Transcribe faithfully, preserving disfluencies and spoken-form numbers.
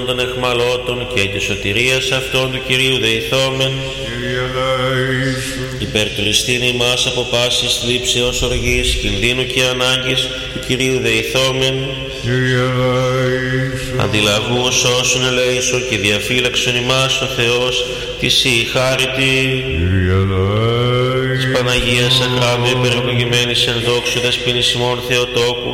των εχμαλώτων και της σωτηρίας αυτών του Κυρίου δεηθόμεν. Κύριε ελέησον. Υπέρ του Χριστίνη ημάς από πάσης θλίψεως, οργής, κινδύνου και ανάγκης του Κυρίου δεηθόμεν. Κύριε ελέησον. Αντιλαβού όσων ελέησον και διαφύλαξον ημάς ο Θεός της η χάριτη. Κύριε ελέησον. Της Παναγίας Αχράντου υπερευλογημένης εν δόξου δεσποινής ημών Θεοτόκου